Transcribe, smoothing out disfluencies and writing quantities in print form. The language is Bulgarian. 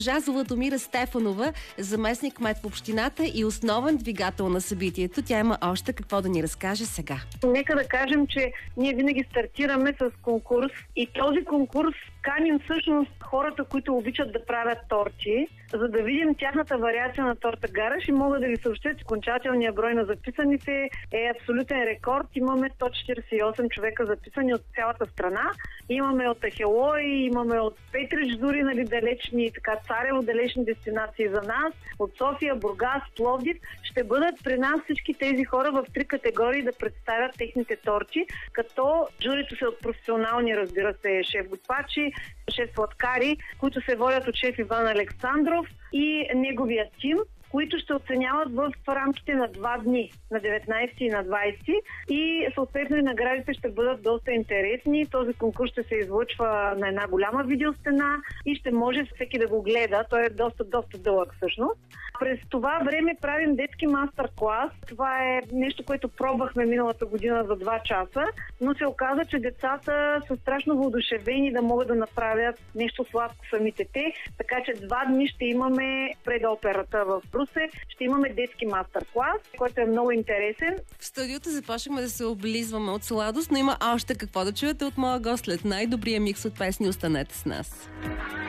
Златомира Стефанова, заместник-кмет в общината и основен двигател на събитието. Тя има още какво да ни разкаже сега. Нека да кажем, че ние винаги стартираме с конкурс и този конкурс каним всъщност хората, които обичат да правят торти, за да видим тяхната вариация на торта гараш и мога да ви съобщя, че окончателният брой на записаните е абсолютен рекорд. Имаме 148 човека записани от цялата страна. Имаме от Ахелой, имаме от Петрич, дори далечни, така Царево, далечни дестинации за нас, от София, Бургас, Пловдив. Ще бъдат при нас всички тези хора в 3 категории да представят техните торти, като журито са от професионални, разбира се, шеф-готвачи, шеф-сладкари, които се водят от шеф Иван Александров и неговия тим, които ще оценяват в рамките на 2 дни, на 19 и на 20. И съответно и наградите ще бъдат доста интересни. Този конкурс ще се излъчва на една голяма видеостена и ще може всеки да го гледа. Той е доста дълъг всъщност. През това време правим детски мастер-клас. Това е нещо, което пробвахме миналата година за 2 часа, но се оказа, че децата са страшно въодушевени да могат да направят нещо сладко самите те. Така че 2 дни ще имаме пред операта в Русе. Ще имаме детски мастер-клас, който е много интересен. В студиото започнахме да се облизваме от сладост, но има още какво да чуете от моя гост след най-добрия микс от песни. Останете с нас.